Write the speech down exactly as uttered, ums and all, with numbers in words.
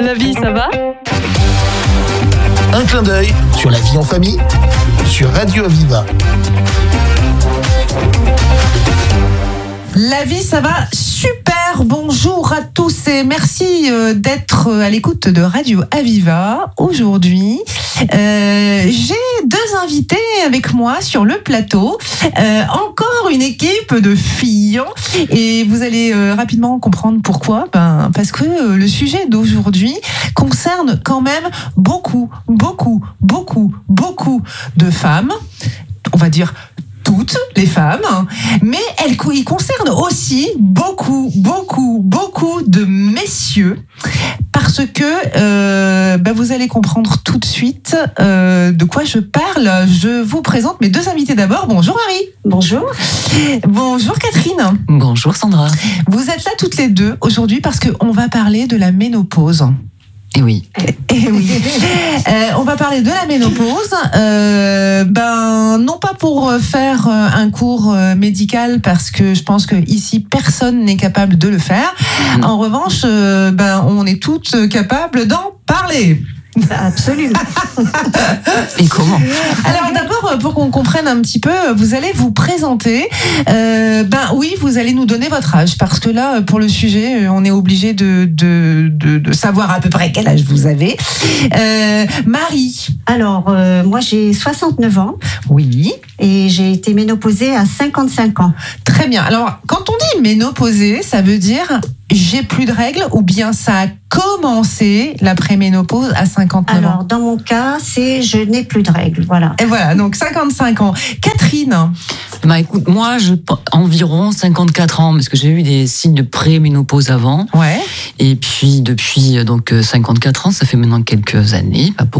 La vie, ça va ? Un clin d'œil sur la vie en famille sur Radio Aviva. La vie, ça va super. Bonjour à tous et merci d'être à l'écoute de Radio Aviva. Aujourd'hui, euh, j'ai deux invités avec moi sur le plateau. Euh, encore une équipe de filles. Et vous allez euh, rapidement comprendre pourquoi. Ben, parce que euh, le sujet d'aujourd'hui concerne quand même beaucoup, beaucoup, beaucoup, beaucoup de femmes. On va dire toutes les femmes, mais elle, il concerne aussi beaucoup, beaucoup, beaucoup de messieurs, parce que euh, ben vous allez comprendre tout de suite euh, de quoi je parle. Je vous présente mes deux invités d'abord. Bonjour Marie. Bonjour. Bonjour Catherine. Bonjour Sandra. Vous êtes là toutes les deux aujourd'hui parce qu'on va parler de la ménopause. Et oui. Et oui. Euh, on va parler de la ménopause. Euh, ben non pas pour faire un cours médical parce que je pense que ici personne n'est capable de le faire. En revanche, euh, ben on est toutes capables d'en parler. Absolument. Et comment ? Alors d'abord, pour qu'on comprenne un petit peu, vous allez vous présenter. Euh, ben oui, vous allez nous donner votre âge, parce que là, pour le sujet, on est obligé de, de, de, de savoir à peu près quel âge vous avez. Euh, Marie. Alors, euh, moi j'ai soixante-neuf ans. Oui. Et j'ai été ménopausée à cinquante-cinq ans. Très bien. Alors, quand on dit ménopausée, ça veut dire j'ai plus de règles ou bien ça a commencé la préménopause à cinquante-neuf ans? Alors, dans mon cas, c'est je n'ai plus de règles, voilà. Et voilà, donc cinquante-cinq ans. Catherine? Bah écoute, moi, je environ cinquante-quatre ans, parce que j'ai eu des signes de préménopause avant. Ouais. Et puis, depuis donc cinquante-quatre ans, ça fait maintenant quelques années, pas beaucoup.